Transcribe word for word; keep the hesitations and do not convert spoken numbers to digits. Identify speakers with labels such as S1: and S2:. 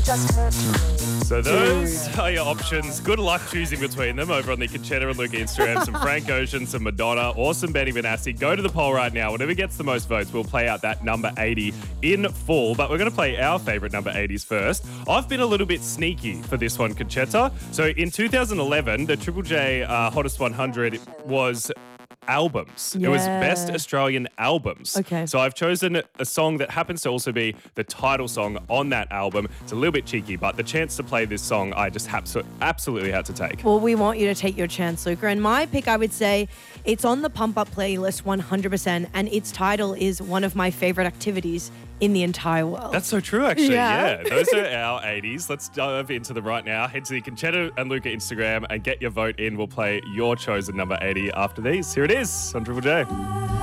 S1: So those are your options. Good luck choosing between them over on the Conchetta and Luca Instagram. Some Frank Ocean, some Madonna, or some Benny Benassi. Go to the poll right now. Whatever gets the most votes, we'll play out that number eighty in full. But we're going to play our favourite number eighties first. I've been a little bit sneaky for this one, Conchetta. So in two thousand eleven, the Triple J uh, Hottest one hundred was albums.
S2: Yeah.
S1: It was best Australian albums.
S2: Okay.
S1: So I've chosen a song that happens to also be the title song on that album. It's a little bit cheeky, but the chance to play this song I just have to, absolutely had to take.
S2: Well, we want you to take your chance, Luca. And my pick, I would say, it's on the Pump Up playlist one hundred percent, and its title is one of my favorite activities in the entire world.
S1: That's so true, actually.
S2: Yeah.
S1: Yeah. Those are our eighties. Let's dive into them right now. Head to the Conchetta and Luca Instagram and get your vote in. We'll play your chosen number eighty after these. Here it is on Triple J.